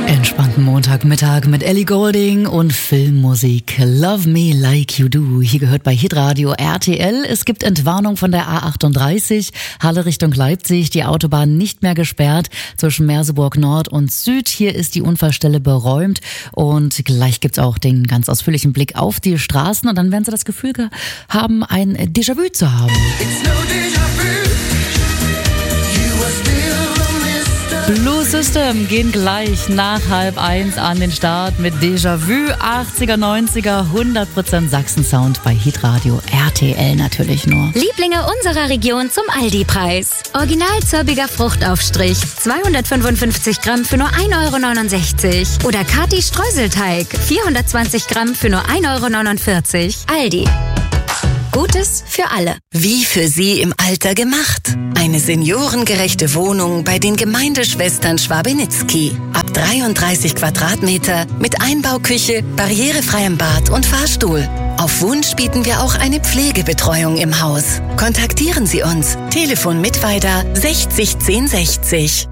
Entspannten Montagmittag mit Ellie Goulding und Filmmusik. Love Me Like You Do. Hier gehört bei Hitradio RTL. Es gibt Entwarnung von der A38, Halle Richtung Leipzig. Die Autobahn nicht mehr gesperrt zwischen Merseburg Nord und Süd. Hier ist die Unfallstelle beräumt und gleich gibt's auch den ganz ausführlichen Blick auf die Straßen. Und dann werden Sie das Gefühl haben, ein Déjà-vu zu haben. Blue System gehen gleich nach 12:30 an den Start mit Déjà-vu, 80er, 90er, 100% Sachsen-Sound bei Hitradio RTL natürlich nur. Lieblinge unserer Region zum Aldi-Preis. Original zirbiger Fruchtaufstrich, 255 Gramm für nur 1,69 €. Oder Kati Streuselteig, 420 Gramm für nur 1,49 €. Aldi. Gutes für alle. Wie für Sie im Alter gemacht. Eine seniorengerechte Wohnung bei den Gemeindeschwestern Schwabenitzky. Ab 33 Quadratmeter mit Einbauküche, barrierefreiem Bad und Fahrstuhl. Auf Wunsch bieten wir auch eine Pflegebetreuung im Haus. Kontaktieren Sie uns. Telefon Mittweida 60 10 60.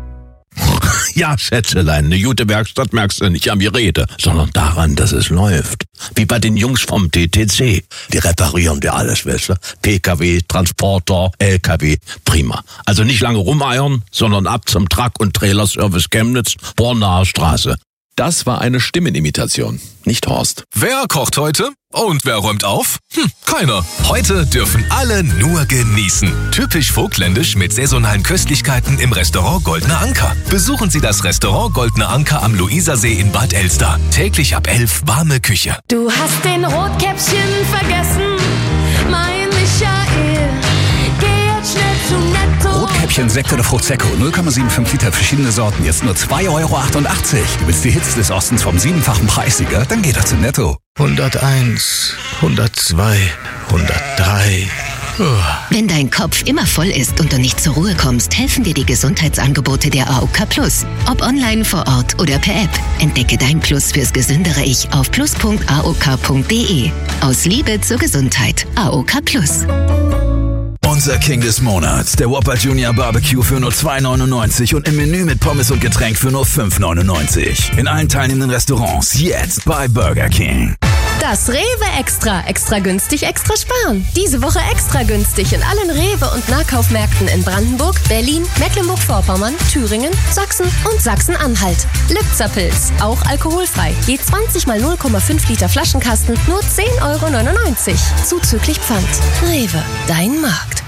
Ja, Schätzelein, eine gute Werkstatt merkst du nicht an mir Rede, sondern daran, dass es läuft. Wie bei den Jungs vom TTC. Die reparieren dir alles, weißt du? PKW, Transporter, LKW, prima. Also nicht lange rumeiern, sondern ab zum Truck- und Trailerservice Chemnitz, Bornaer Straße. Das war eine Stimmenimitation, nicht Horst. Wer kocht heute? Und wer räumt auf? Keiner. Heute dürfen alle nur genießen. Typisch vogtländisch mit saisonalen Köstlichkeiten im Restaurant Goldener Anker. Besuchen Sie das Restaurant Goldener Anker am Luisersee in Bad Elster. Täglich ab 11 warme Küche. Du hast den Rotkäppchen vergessen, mein Michael. Geh jetzt schnell zu Netto. Rotkäppchen, Sekt oder Frucht Secco, 0,75 Liter, verschiedene Sorten, jetzt nur 2,88 €. Du willst die Hits des Ostens vom 7-fachen Preissieger? Dann geh doch zu Netto. 101, 102, 103. Wenn dein Kopf immer voll ist und du nicht zur Ruhe kommst, helfen dir die Gesundheitsangebote der AOK Plus. Ob online, vor Ort oder per App. Entdecke dein Plus fürs gesündere Ich auf plus.aok.de. Aus Liebe zur Gesundheit. AOK Plus. Unser King des Monats, der Whopper Junior Barbecue für nur 2,99 € und im Menü mit Pommes und Getränk für nur 5,99 €. In allen teilnehmenden Restaurants jetzt bei Burger King. Das Rewe Extra. Extra günstig, extra sparen. Diese Woche extra günstig in allen Rewe- und Nahkaufmärkten in Brandenburg, Berlin, Mecklenburg-Vorpommern, Thüringen, Sachsen und Sachsen-Anhalt. Lipzerpilz, auch alkoholfrei. Je 20 mal 0,5 Liter Flaschenkasten, nur 10,99 €. Zuzüglich Pfand. Rewe, dein Markt.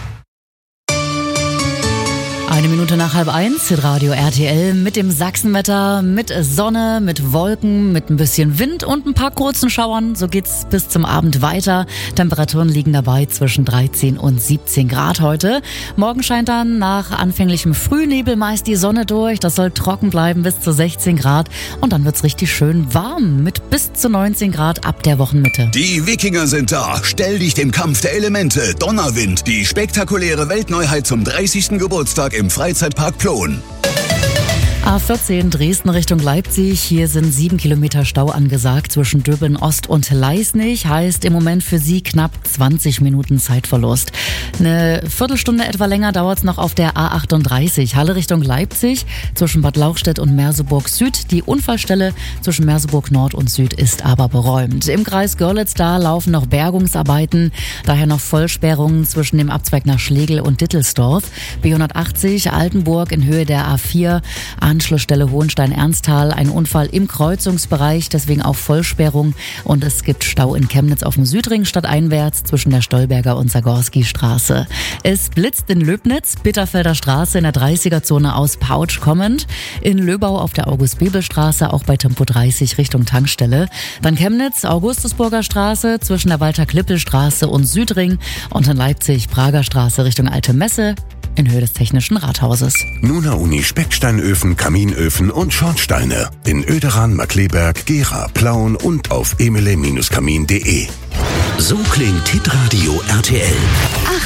1 Minute nach 12:30, Hitradio RTL mit dem Sachsenwetter, mit Sonne, mit Wolken, mit ein bisschen Wind und ein paar kurzen Schauern. So geht's bis zum Abend weiter. Temperaturen liegen dabei zwischen 13 und 17 Grad heute. Morgen scheint dann nach anfänglichem Frühnebel meist die Sonne durch. Das soll trocken bleiben bis zu 16 Grad. Und dann wird's richtig schön warm mit bis zu 19 Grad ab der Wochenmitte. Die Wikinger sind da. Stell dich dem Kampf der Elemente. Donnerwind, die spektakuläre Weltneuheit zum 30. Geburtstag im Freizeitpark Plon. A14 Dresden Richtung Leipzig. Hier sind 7 Kilometer Stau angesagt zwischen Döbeln Ost und Leisnig. Heißt im Moment für Sie knapp 20 Minuten Zeitverlust. Eine Viertelstunde etwa länger dauert es noch auf der A38 Halle Richtung Leipzig zwischen Bad Lauchstädt und Merseburg Süd. Die Unfallstelle zwischen Merseburg Nord und Süd ist aber beräumt. Im Kreis Görlitz da laufen noch Bergungsarbeiten. Daher noch Vollsperrungen zwischen dem Abzweig nach Schlegel und Dittelsdorf. B180 Altenburg in Höhe der A4. Anschlussstelle Hohenstein-Ernsthal, ein Unfall im Kreuzungsbereich, deswegen auch Vollsperrung. Und es gibt Stau in Chemnitz auf dem Südring stadteinwärts zwischen der Stolberger und Zagorski-Straße. Es blitzt in Löbnitz, Bitterfelder Straße in der 30er-Zone aus Pautsch kommend. In Löbau auf der August-Bebel-Straße, auch bei Tempo 30 Richtung Tankstelle. Dann Chemnitz, Augustusburger Straße zwischen der Walter-Klippel-Straße und Südring. Und in Leipzig, Prager Straße Richtung Alte Messe in Höhe des Technischen Rathauses. Nuna Uni Specksteinöfen, Kaminöfen und Schornsteine. In Oederan, Markleberg, Gera, Plauen und auf emele-kamin.de. So klingt Hitradio RTL.